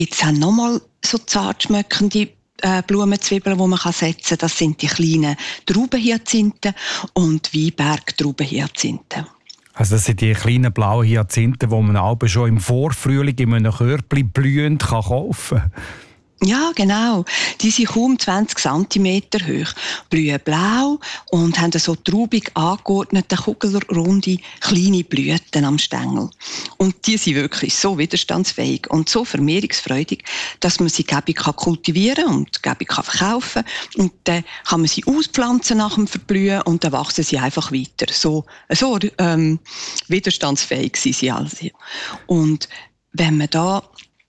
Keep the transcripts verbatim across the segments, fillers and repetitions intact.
Jetzt haben nochmal so zart schmeckende äh, Blumenzwiebeln, die man setzen kann. Das sind die kleinen Traubenhyazinthen und Weinberg-Traubenhyazinthen. Also das sind die kleinen blauen Hyazinthen, die man aber schon im Vorfrühling in einem Körbchen blühend kaufen kann. Ja, genau. Die sind kaum zwanzig Zentimeter hoch, blühen blau und haben so traubig angeordnete, kugelrunde, kleine Blüten am Stängel. Und die sind wirklich so widerstandsfähig und so vermehrungsfreudig, dass man sie gäbig kultivieren kann und gäbig verkaufen kann. Und dann kann man sie auspflanzen nach dem Verblühen und dann wachsen sie einfach weiter. So, so ähm, widerstandsfähig sind sie also. Und wenn man da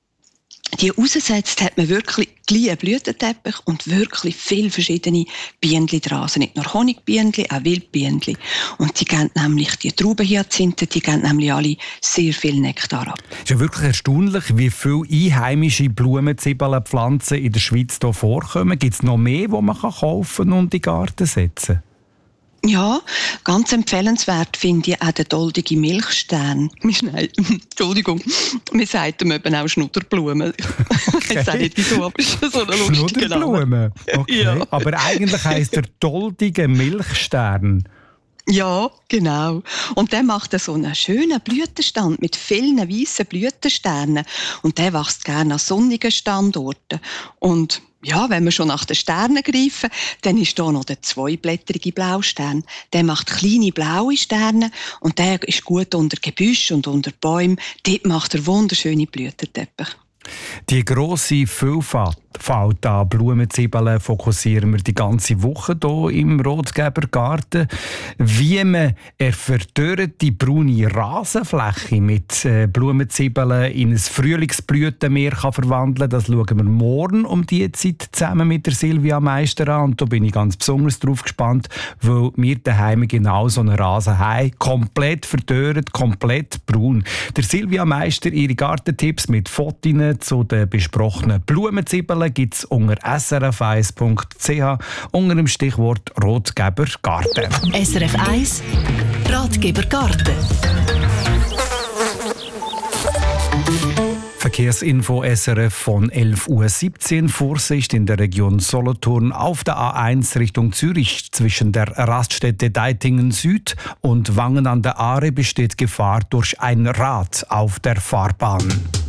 die raussetzt, hat man wirklich gleich einen Blütenteppich und wirklich viele verschiedene Bienen dran. Also nicht nur Honigbienen, auch Wildbienen. Und die geben nämlich, die Traubenhyazinthen, die geben nämlich alle sehr viel Nektar ab. Es ist ja wirklich erstaunlich, wie viele einheimische Blumenzwiebelpflanzen in der Schweiz hier vorkommen. Gibt es noch mehr, die man kaufen und in den Garten setzen kann? Ja, ganz empfehlenswert finde ich auch den doldigen Milchstern. Entschuldigung, wir sagen ihm eben auch Schnudderblumen. Okay. Ich weiß nicht wieso, aber es ist so eine lustige Name. Schnudderblumen? Okay. Ja. Aber eigentlich heisst der doldige Milchstern. Ja, genau. Und der macht so einen schönen Blütenstand mit vielen weißen Blütensternen. Und der wächst gerne an sonnigen Standorten. Und ja, wenn wir schon nach den Sternen greifen, dann ist da noch der zweiblättrige Blaustern. Der macht kleine blaue Sterne und der ist gut unter Gebüsch und unter Bäumen. Dort macht er wunderschöne Blütenteppich. Die grosse Vielfalt an Blumenzwiebeln fokussieren wir die ganze Woche hier im Rotgebergarten. Wie man eine verdörrte braune Rasenfläche mit Blumenzwiebeln in ein Frühlingsblütenmeer kann verwandeln kann, das schauen wir morgen um diese Zeit zusammen mit der Silvia Meister an. Und da bin ich ganz besonders drauf gespannt, weil wir daheim genau so einen Rasen haben. Komplett verdörrt, komplett braun. Der Silvia Meister, ihre Gartentipps mit Fotos zu den besprochenen Blumenzwiebeln gibt es unter s r f eins punkt c h unter dem Stichwort Rotgebergarten. S R F eins Ratgebergarten. Verkehrsinfo S R F von elf Uhr siebzehn. Vorsicht in der Region Solothurn auf der A eins Richtung Zürich zwischen der Raststätte Deitingen Süd und Wangen an der Aare besteht Gefahr durch ein Rad auf der Fahrbahn.